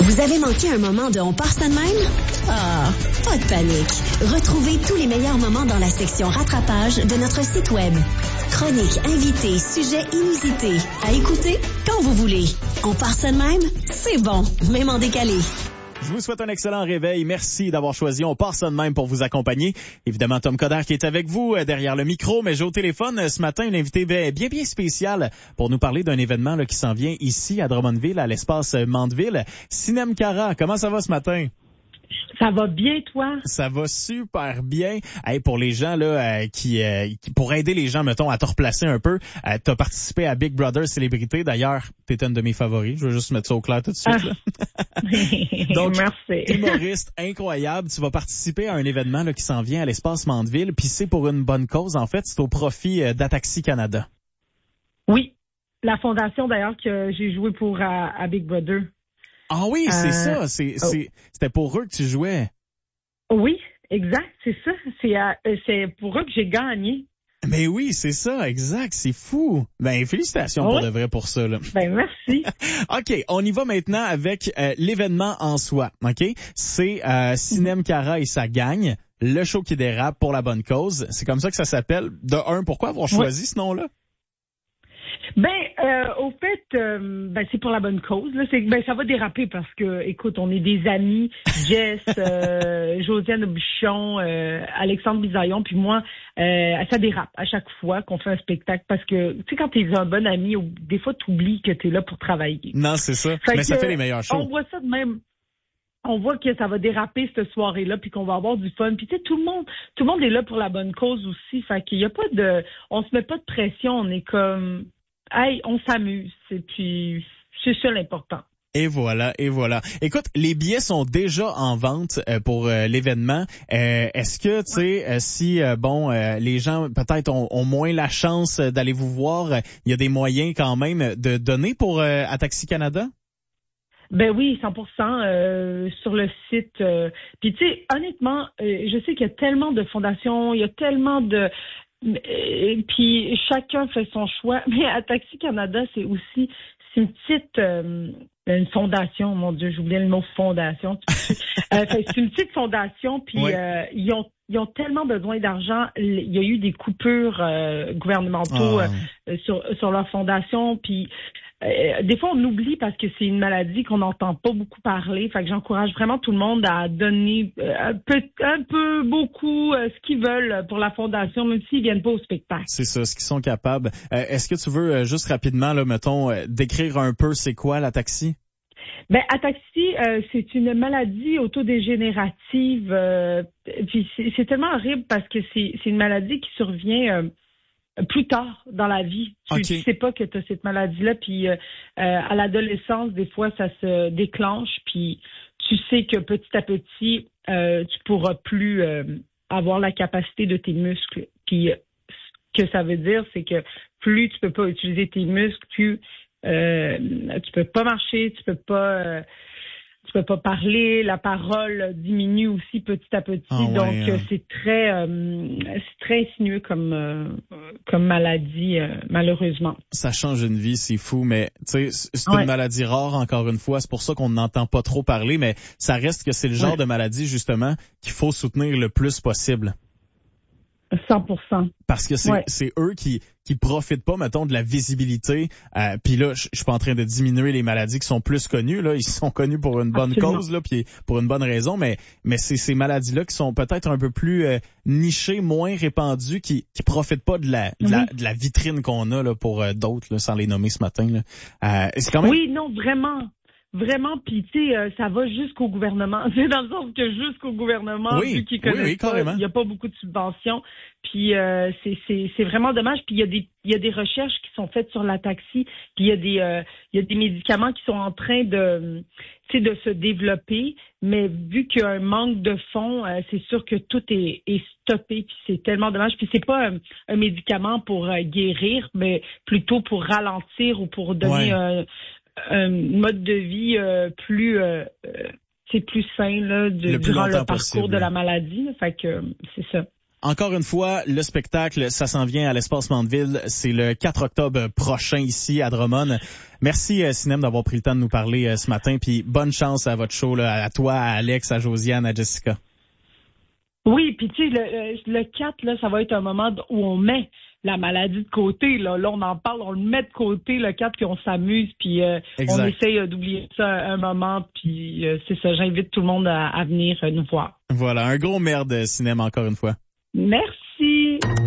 Vous avez manqué un moment de On part ça de même? Ah, pas de panique. Retrouvez tous les meilleurs moments dans la section rattrapage de notre site web. Chroniques, invités, sujets inusités. À écouter quand vous voulez. On part ça de même? C'est bon, même en décalé. Je vous souhaite un excellent réveil. Merci d'avoir choisi On part ça de même pour vous accompagner. Évidemment, Tom Coderre qui est avec vous derrière le micro, mais j'ai au téléphone ce matin une invitée bien spéciale pour nous parler d'un événement là, qui s'en vient ici à Drummondville, à l'espace Mandeville. Sinem Cara, comment ça va ce matin? Ça va bien, toi? Ça va super bien. Hey, pour les gens là qui pour aider les gens, mettons, à te replacer un peu, t'as participé à Big Brother Célébrité. D'ailleurs, t'étais une de mes favoris. Je veux juste mettre ça au clair tout de suite. Là. Donc, merci. Humoriste incroyable. Tu vas participer à un événement là, qui s'en vient à l'espace Mandeville. Puis c'est pour une bonne cause. En fait, c'est au profit d'Ataxi Canada. Oui. La fondation, d'ailleurs, que j'ai joué pour à Big Brother. Ah oui, c'est ça. C'était pour eux que tu jouais. Oui, exact, c'est ça. C'est pour eux que j'ai gagné. Mais oui, c'est ça, exact, c'est fou. Ben, félicitations pour de vrai pour ça, là. Ben, merci. OK, on y va maintenant avec l'événement en soi, OK? C'est Sinem Cara et sa gang, le show qui dérape pour la bonne cause. C'est comme ça que ça s'appelle. De un, pourquoi avoir choisi ce nom-là? Au fait, c'est pour la bonne cause. Là. Ça va déraper parce que, écoute, on est des amis, Jess, Josiane Aubuchon, Alexandre Bisaillon, puis moi, ça dérape à chaque fois qu'on fait un spectacle parce que, tu sais, quand t'es un bon ami, des fois, t'oublies que t'es là pour travailler. Non, c'est ça. Mais ça fait les meilleurs shows. On voit ça de même. On voit que ça va déraper cette soirée-là, puis qu'on va avoir du fun. Puis tu sais, tout le monde est là pour la bonne cause aussi. Fait qu'il y a pas on se met pas de pression. On est comme, hey, on s'amuse. Et puis c'est ça l'important. Et voilà. Écoute, les billets sont déjà en vente pour l'événement. Est-ce que, tu sais, si les gens peut-être ont moins la chance d'aller vous voir, il y a des moyens quand même de donner pour Ataxi Canada? Ben oui, 100% sur le site. Puis tu sais, honnêtement, je sais qu'il y a tellement de fondations, il y a tellement de... puis chacun fait son choix. Mais Ataxi Canada, c'est une petite... une fondation, mon Dieu, j'oubliais le mot fondation. C'est une petite fondation, puis ils ont tellement besoin d'argent. Il y a eu des coupures gouvernementaux sur leur fondation, puis... des fois, on oublie parce que c'est une maladie qu'on n'entend pas beaucoup parler. Fait que j'encourage vraiment tout le monde à donner un peu beaucoup ce qu'ils veulent pour la fondation, même s'ils viennent pas au spectacle. C'est ça, ce qu'ils sont capables. Est-ce que tu veux juste rapidement, là, mettons, décrire un peu c'est quoi l'ataxie? Ben, ataxie, c'est une maladie autodégénérative. Puis c'est tellement horrible parce que c'est une maladie qui survient plus tard dans la vie. Tu sais pas que tu as cette maladie-là, puis à l'adolescence, des fois, ça se déclenche, puis tu sais que petit à petit, tu pourras plus avoir la capacité de tes muscles. Puis ce que ça veut dire, c'est que plus tu peux pas utiliser tes muscles, plus tu peux pas marcher, tu peux pas parler, la parole diminue aussi petit à petit, c'est très insinueux comme maladie, malheureusement. Ça change une vie, c'est fou, mais tu sais, c'est une maladie rare encore une fois, c'est pour ça qu'on n'entend pas trop parler, mais ça reste que c'est le genre de maladie justement qu'il faut soutenir le plus possible. 100%. Parce que c'est eux qui profitent pas, mettons, de la visibilité. Puis là, je suis pas en train de diminuer les maladies qui sont plus connues. Là, ils sont connus pour une bonne cause, là, puis pour une bonne raison. Mais c'est ces maladies-là qui sont peut-être un peu plus nichées, moins répandues, qui profitent pas de la vitrine qu'on a là pour d'autres, là, sans les nommer ce matin. Là. C'est quand même. Oui, non, vraiment. Vraiment, puis tu sais, ça va jusqu'au gouvernement. C'est dans le sens que jusqu'au gouvernement, vu qu'ils connaissent pas, il n'y a pas beaucoup de subventions. Puis c'est vraiment dommage. Puis il y a des recherches qui sont faites sur l'ataxie. Puis il y a des médicaments qui sont en train de se développer. Mais vu qu'il y a un manque de fonds, c'est sûr que tout est stoppé. Puis c'est tellement dommage. Puis c'est pas un médicament pour guérir, mais plutôt pour ralentir ou pour donner un mode de vie plus sain là, durant le parcours de la maladie. Fait que c'est ça. Encore une fois, le spectacle, ça s'en vient à l'Espace Mandeville. C'est le 4 octobre prochain ici à Drummond. Merci, Sinem, d'avoir pris le temps de nous parler ce matin. Puis bonne chance à votre show, là, à toi, à Alex, à Josiane, à Jessica. Oui, puis tu sais, le 4, là, ça va être un moment où on met la maladie de côté. Là, on en parle, on le met de côté, le 4, puis on s'amuse, puis on essaye d'oublier ça un moment, puis c'est ça, j'invite tout le monde à venir nous voir. Voilà, un gros merde, Sinem, encore une fois. Merci.